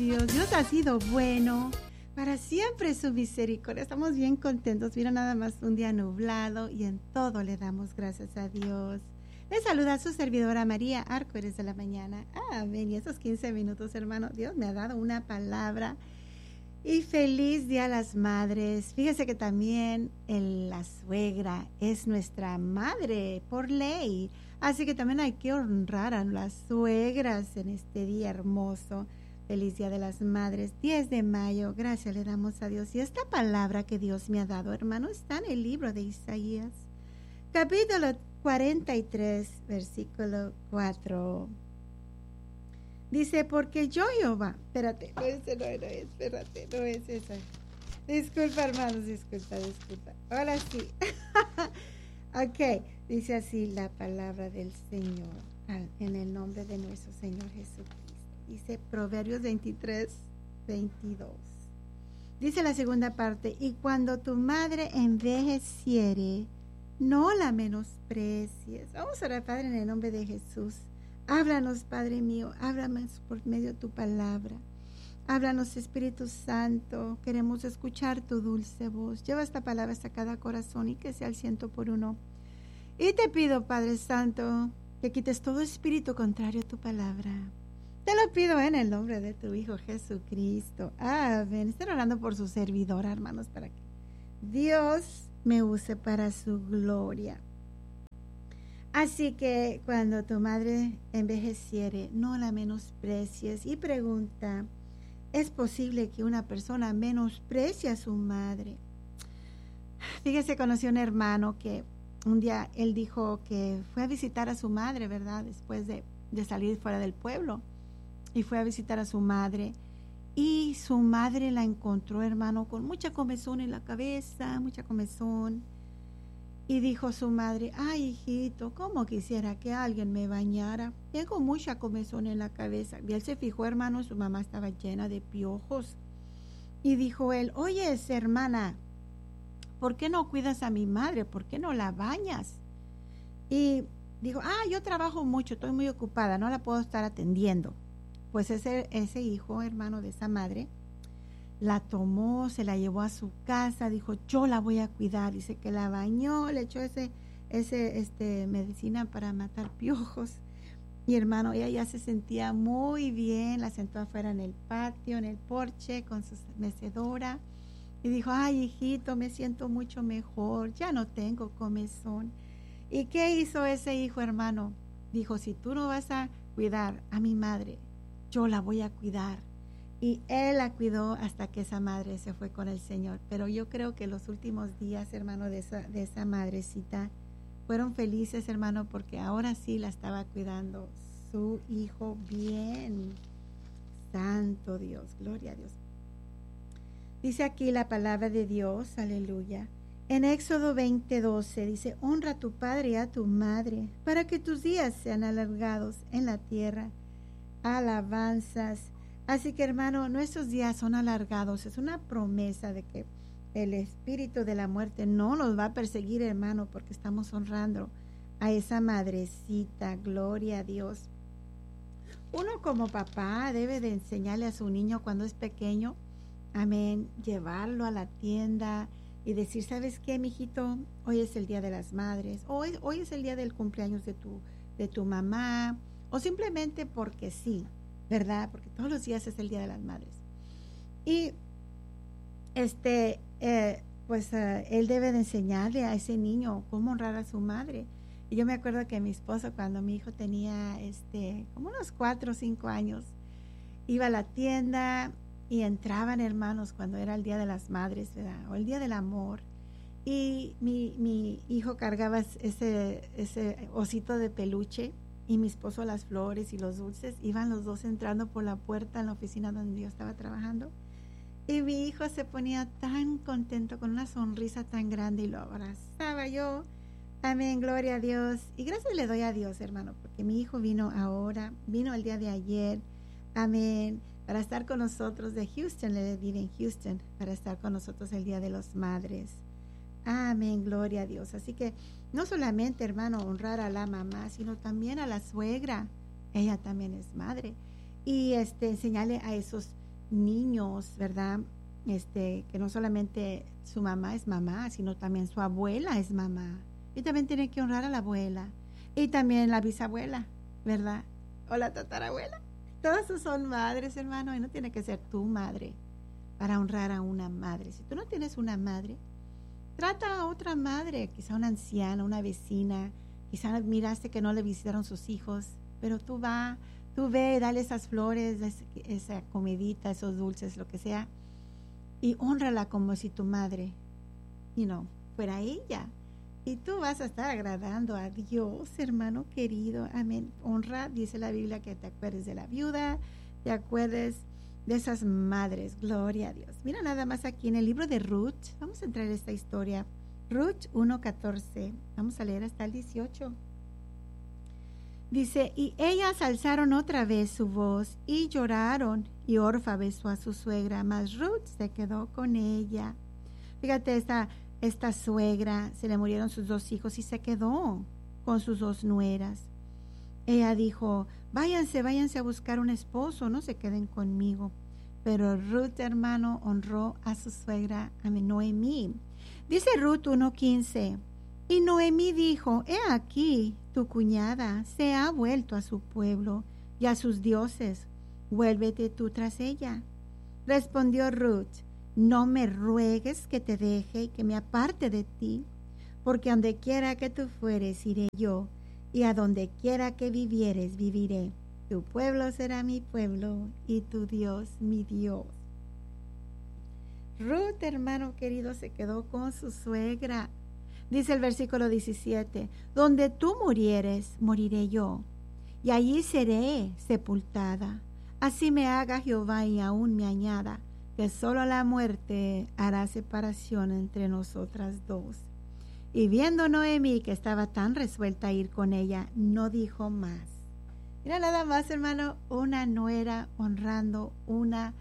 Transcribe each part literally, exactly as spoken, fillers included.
Dios. Dios ha sido bueno. Para siempre su misericordia. Estamos bien contentos. Mira, nada más un día nublado y en todo le damos gracias a Dios. Le saluda a su servidora María Arcoíris de la mañana. Amén. Y esos quince minutos, hermano, Dios me ha dado una palabra. Y feliz Día a las Madres. Fíjese que también el, la suegra es nuestra madre por ley. Así que también hay que honrar a las suegras en este día hermoso. Feliz Día de las Madres, diez de mayo. Gracias le damos a Dios. Y esta palabra que Dios me ha dado, hermano, está en el libro de Isaías, capítulo cuarenta y tres, versículo cuatro. Dice, porque yo, Jehová, espérate, no, ese no, no, espérate, no es esa. Disculpa, hermanos, disculpa, disculpa. Ahora sí. Ok, dice así la palabra del Señor, en el nombre de nuestro Señor Jesucristo. Dice Proverbios veintitrés, veintidós. Dice la segunda parte, y cuando tu madre envejeciere, no la menosprecies. Vamos a orar, Padre, en el nombre de Jesús. Háblanos, Padre mío, háblanos por medio de tu palabra. Háblanos, Espíritu Santo, queremos escuchar tu dulce voz. Lleva esta palabra hasta cada corazón y que sea el ciento por uno. Y te pido, Padre Santo, que quites todo espíritu contrario a tu palabra. Te lo pido en el nombre de tu Hijo Jesucristo. Amén. Estén orando por su servidora, hermanos, para que Dios me use para su gloria. Así que cuando tu madre envejeciere, no la menosprecies. Y pregunta, ¿es posible que una persona menosprecie a su madre? Fíjese, conocí a un hermano que un día él dijo que fue a visitar a su madre, ¿verdad? Después de, de salir fuera del pueblo. Y fue a visitar a su madre. Y su madre la encontró, hermano, con mucha comezón en la cabeza, mucha comezón. Y dijo su madre, ay, hijito, cómo quisiera que alguien me bañara. Tengo mucha comezón en la cabeza. Y él se fijó, hermano, su mamá estaba llena de piojos. Y dijo él, oye, hermana, ¿por qué no cuidas a mi madre? ¿Por qué no la bañas? Y dijo, ah, yo trabajo mucho, estoy muy ocupada, no la puedo estar atendiendo. Pues ese, ese hijo, hermano, de esa madre, la tomó, se la llevó a su casa, dijo, yo la voy a cuidar. Dice que la bañó, le echó ese, ese este, medicina para matar piojos. Y hermano, ella ya se sentía muy bien, la sentó afuera en el patio, en el porche, con su mecedora. Y dijo, ay, hijito, me siento mucho mejor, ya no tengo comezón. ¿Y qué hizo ese hijo, hermano? Dijo, si tú no vas a cuidar a mi madre, yo la voy a cuidar. Y él la cuidó hasta que esa madre se fue con el Señor. Pero yo creo que los últimos días, hermano, de esa, de esa madrecita fueron felices, hermano, porque ahora sí la estaba cuidando su hijo bien. Santo Dios, gloria a Dios. Dice aquí la palabra de Dios, aleluya. En Éxodo veinte, doce dice, honra a tu padre y a tu madre para que tus días sean alargados en la tierra. Alabanzas. Así que, hermano, nuestros días son alargados. Es una promesa de que el espíritu de la muerte no nos va a perseguir, hermano, porque estamos honrando a esa madrecita. Gloria a Dios. Uno como papá debe de enseñarle a su niño cuando es pequeño, amén, llevarlo a la tienda y decir, ¿sabes qué, mijito? Hoy es el Día de las Madres. Hoy, hoy es el día del cumpleaños de tu, de tu mamá. O simplemente porque sí, ¿verdad? Porque todos los días es el Día de las Madres. Y este, eh, pues uh, él debe de enseñarle a ese niño cómo honrar a su madre. Y yo me acuerdo que mi esposo, cuando mi hijo tenía este, como unos cuatro o cinco años, iba a la tienda y entraban, hermanos, cuando era el Día de las Madres, ¿verdad? O el Día del Amor. Y mi, mi hijo cargaba ese, ese osito de peluche. Y mi esposo las flores y los dulces, iban los dos entrando por la puerta en la oficina donde yo estaba trabajando. Y mi hijo se ponía tan contento, con una sonrisa tan grande, y lo abrazaba yo. Amén, gloria a Dios. Y gracias le doy a Dios, hermano, porque mi hijo vino ahora, vino el día de ayer, amén, para estar con nosotros de Houston, le vive en Houston, para estar con nosotros el Día de las Madres. Amén, gloria a Dios. Así que no solamente, hermano, honrar a la mamá, sino también a la suegra. Ella también es madre. Y este enseñarle a esos niños, ¿verdad? Este, que no solamente su mamá es mamá, sino también su abuela es mamá. Y también tiene que honrar a la abuela. Y también la bisabuela, ¿verdad? O la tatarabuela. Todos esos son madres, hermano, y no tiene que ser tu madre para honrar a una madre. Si tú no tienes una madre, trata a otra madre, quizá una anciana, una vecina, quizá miraste que no le visitaron sus hijos, pero tú va, tú ve, dale esas flores, esa comidita, esos dulces, lo que sea, y hónrala como si tu madre, you know, fuera ella. Y tú vas a estar agradando a Dios, hermano querido. Amén. Honra, dice la Biblia, que te acuerdes de la viuda, te acuerdes de esas madres. Gloria a Dios. Mira nada más aquí en el libro de Ruth. Vamos a entrar en esta historia. Ruth uno catorce. Vamos a leer hasta el dieciocho. Dice, y ellas alzaron otra vez su voz y lloraron, y Orfa besó a su suegra, mas Ruth se quedó con ella. Fíjate, esta, esta suegra, se le murieron sus dos hijos y se quedó con sus dos nueras. Ella dijo, váyanse, váyanse a buscar un esposo, no se queden conmigo. Pero Ruth, hermano, honró a su suegra, a Noemí. Dice Ruth uno quince, y Noemí dijo, he aquí, tu cuñada se ha vuelto a su pueblo y a sus dioses, vuélvete tú tras ella. Respondió Ruth, no me ruegues que te deje y que me aparte de ti, porque donde quiera que tú fueres iré yo, y a donde quiera que vivieres viviré. Tu pueblo será mi pueblo y tu Dios mi Dios. Ruth, hermano querido, se quedó con su suegra. Dice el versículo diecisiete, donde tú murieres, moriré yo, y allí seré sepultada. Así me haga Jehová y aún me añada, que solo la muerte hará separación entre nosotras dos. Y viendo Noemí que estaba tan resuelta a ir con ella, no dijo más. Mira nada más, hermano, una nuera honrando una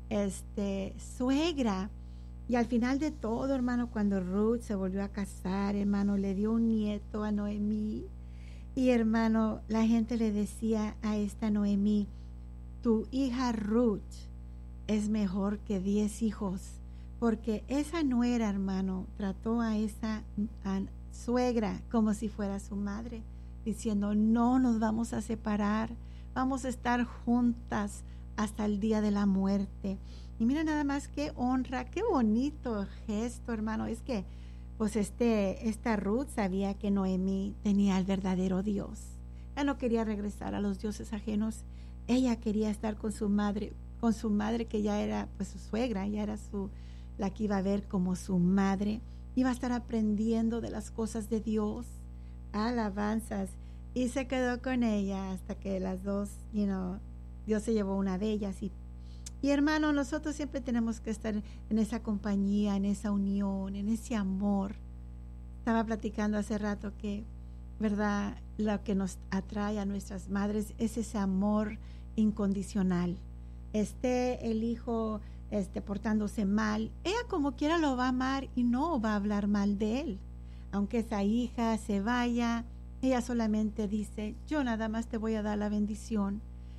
este, suegra. Y al final de todo, hermano, cuando Ruth se volvió a casar, hermano, le dio un nieto a Noemí. Y, hermano, la gente le decía a esta Noemí, tu hija Ruth es mejor que diez hijos. Porque esa nuera, hermano, trató a esa a suegra como si fuera su madre, diciendo, no nos vamos a separar, vamos a estar juntas hasta el día de la muerte. Y mira nada más qué honra, qué bonito gesto, hermano. Es que, pues, este, esta Ruth sabía que Noemí tenía al verdadero Dios. Ella no quería regresar a los dioses ajenos. Ella quería estar con su madre, con su madre que ya era, pues, su suegra, ya era su, la que iba a ver como su madre. Iba a estar aprendiendo de las cosas de Dios. Alabanzas. Y se quedó con ella hasta que las dos, you know, Dios se llevó una de ellas. Y Y hermano, nosotros siempre tenemos que estar en esa compañía, en esa unión, en ese amor. Estaba platicando hace rato que, ¿verdad? Lo que nos atrae a nuestras madres es ese amor incondicional. Esté el hijo este, portándose mal, ella como quiera lo va a amar y no va a hablar mal de él. Aunque esa hija se vaya, ella solamente dice, yo nada más te voy a dar la bendición.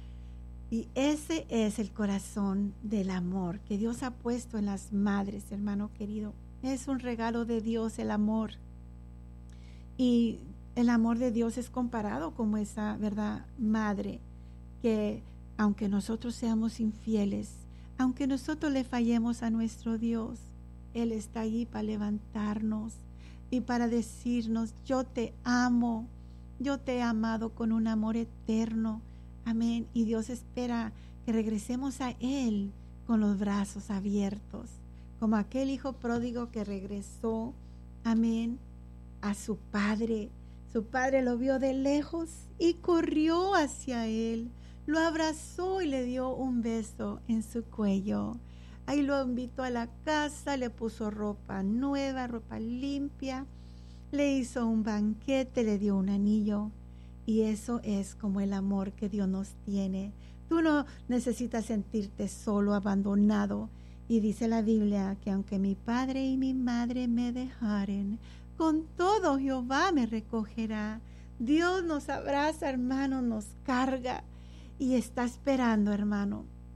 Y ese es el corazón del amor que Dios ha puesto en las madres, hermano querido. Es un regalo de Dios el amor. Y el amor de Dios es comparado como esa, ¿verdad?, madre, que aunque nosotros seamos infieles, aunque nosotros le fallemos a nuestro Dios, Él está allí para levantarnos y para decirnos, yo te amo, yo te he amado con un amor eterno. Amén. Y Dios espera que regresemos a Él con los brazos abiertos, como aquel hijo pródigo que regresó, amén, a su padre. Su padre lo vio de lejos y corrió hacia Él, lo abrazó y le dio un beso en su cuello. Ahí lo invitó a la casa, le puso ropa nueva, ropa limpia, le hizo un banquete, le dio un anillo. Y eso es como el amor que Dios nos tiene. Tú no necesitas sentirte solo, abandonado. Y dice la Biblia que aunque mi padre y mi madre me dejaren, con todo Jehová me recogerá. Dios nos abraza, hermano, nos carga y está esperando, hermano,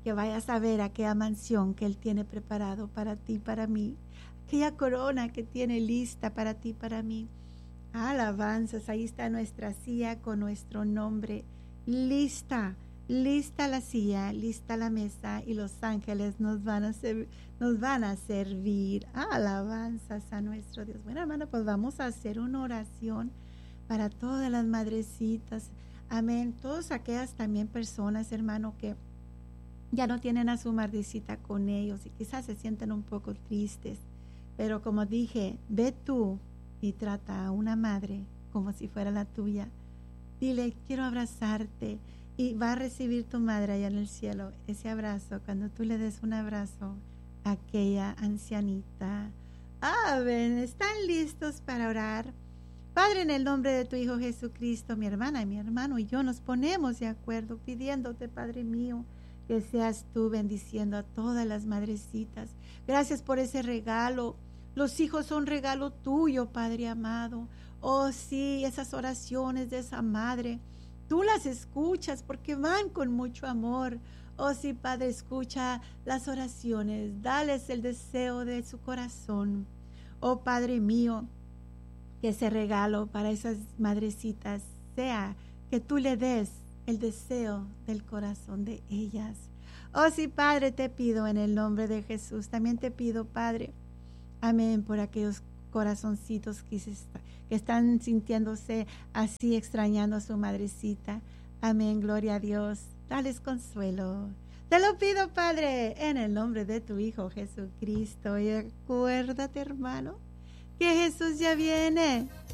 que vayas a ver aquella mansión que Él tiene preparado para ti, para mí, aquella corona que tiene lista para ti, para mí. Alabanzas, ahí está nuestra silla con nuestro nombre, lista, lista la silla, lista la mesa, y los ángeles nos van a, ser, nos van a servir. Alabanzas a nuestro Dios. Bueno, hermano, pues vamos a hacer una oración para todas las madrecitas. Amén. Todas aquellas también personas, hermano, que ya no tienen a su madrecita con ellos y quizás se sienten un poco tristes. Pero como dije, ve tú y trata a una madre como si fuera la tuya. Dile, quiero abrazarte, y va a recibir tu madre allá en el cielo ese abrazo cuando tú le des un abrazo a aquella ancianita. Amén. ¿Están listos para orar? Padre, en el nombre de tu Hijo Jesucristo, mi hermana y mi hermano y yo nos ponemos de acuerdo pidiéndote, Padre mío, que seas tú bendiciendo a todas las madrecitas. Gracias por ese regalo. Los hijos son regalo tuyo, Padre amado. Oh, sí, esas oraciones de esa madre, tú las escuchas porque van con mucho amor. Oh, sí, Padre, escucha las oraciones. Dales el deseo de su corazón. Oh, Padre mío, que ese regalo para esas madrecitas sea que tú le des el deseo del corazón de ellas. Oh, sí, Padre, te pido en el nombre de Jesús. También te pido, Padre, amén, por aquellos corazoncitos que, se está, que están sintiéndose así, extrañando a su madrecita. Amén, gloria a Dios. Dales consuelo. Te lo pido, Padre, en el nombre de tu Hijo Jesucristo. Y acuérdate, hermano, que Jesús ya viene.